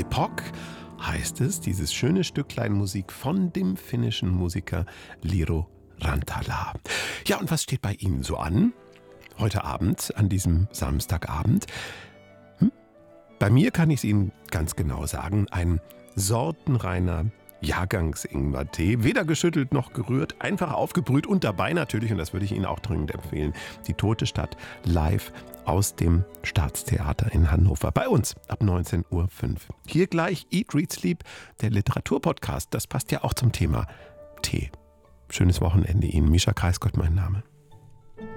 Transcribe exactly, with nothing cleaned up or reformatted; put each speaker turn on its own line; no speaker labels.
Epoch heißt es, dieses schöne Stücklein Musik von dem finnischen Musiker Liro Rantala. Ja, und was steht bei Ihnen so an? Heute Abend, an diesem Samstagabend? Hm? Bei mir kann ich es Ihnen ganz genau sagen, ein sortenreiner Jahrgangs-Ingwer-Tee, weder geschüttelt noch gerührt, einfach aufgebrüht und dabei natürlich, und das würde ich Ihnen auch dringend empfehlen, die Tote Stadt live aus dem Staatstheater in Hannover. Bei uns ab neunzehn Uhr fünf. Hier gleich Eat, Read, Sleep, der Literaturpodcast. Das passt ja auch zum Thema Tee. Schönes Wochenende Ihnen. Mischa Kreisgott mein Name.